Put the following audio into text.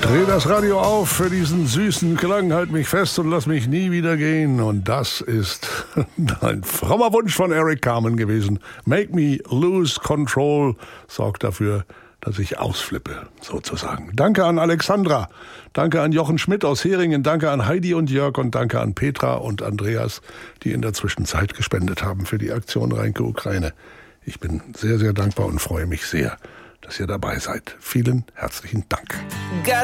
Dreh das Radio auf für diesen süßen Klang, halt mich fest und lass mich nie wieder gehen. Und das ist ein frommer Wunsch von Eric Carmen gewesen. Make me lose control sorgt dafür, dass ich ausflippe, sozusagen. Danke an Alexandra, danke an Jochen Schmidt aus Heringen, danke an Heidi und Jörg und danke an Petra und Andreas, die in der Zwischenzeit gespendet haben für die Aktion Reinke Ukraine. Ich bin sehr, sehr dankbar und freue mich sehr, dass ihr dabei seid. Vielen herzlichen Dank.